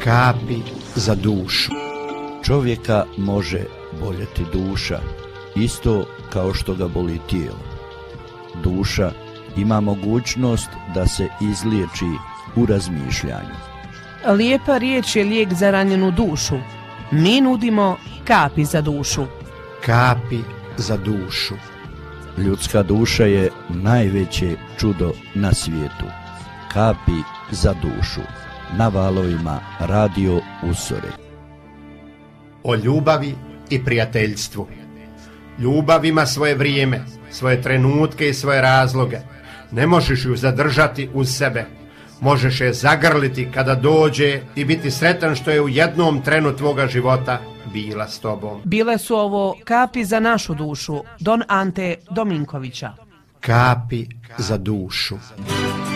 Kapi za dušu. Čovjeka može boljeti duša, isto kao što ga boli tijelo. Duša ima mogućnost da se izliječi u razmišljanju. Lijepa riječ je lijek za ranjenu dušu. Mi nudimo kapi za dušu. Kapi za dušu. Ljudska duša je najveće čudo na svijetu. Kapi za dušu. Na valovima Radio Usore. O ljubavi i prijateljstvu. Ljubav ima svoje vrijeme, svoje trenutke i svoje razloge. Ne možeš ju zadržati uz sebe. Možeš je zagrliti kada dođe i biti sretan što je u jednom trenu tvoga života bila s tobom. Bile su ovo kapi za našu dušu, Don Ante Dominkovića. Kapi za dušu.